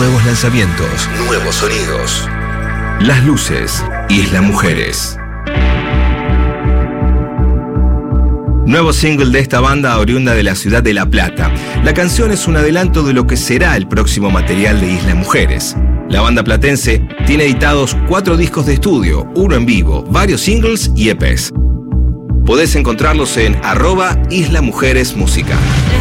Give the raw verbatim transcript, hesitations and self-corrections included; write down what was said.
nuevos lanzamientos, nuevos sonidos. Las Luces, Isla Mujeres. Nuevo single de esta banda oriunda de la ciudad de La Plata. La canción es un adelanto de lo que será el próximo material de Isla Mujeres. La banda platense tiene editados cuatro discos de estudio, uno en vivo, varios singles y E Pes. Podés encontrarlos en arroba Isla Mujeres Música.